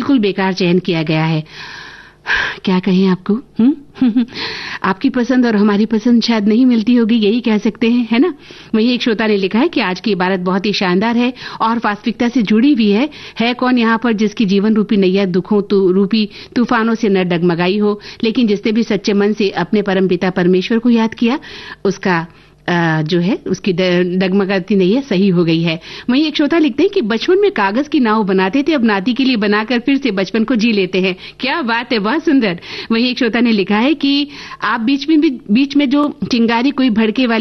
बिल्कुल बेकार चयन किया गया है। क्या कहें आपको? आपकी पसंद और हमारी पसंद शायद नहीं मिलती होगी, यही कह सकते हैं, है ना? वहीं एक श्रोता ने लिखा है कि आज की इबारत बहुत ही शानदार है और वास्तविकता से जुड़ी भी है कौन यहाँ पर जिसकी जीवन रूपी नैया दुखों रूपी तूफानों से न डगमगाई हो, लेकिन जिसने भी सच्चे मन से अपने परमपिता परमेश्वर को याद किया, उसका जो है उसकी डगमगाती नैया सही हो गई है। वहीं एक श्रोता लिखते हैं कि बचपन में कागज की नाव बनाते थे, अब नाती के लिए बनाकर फिर से बचपन को जी लेते हैं। क्या बात है, बहुत सुंदर। वहीं एक श्रोता ने लिखा है कि आप बीच में जो चिंगारी कोई भड़के वाली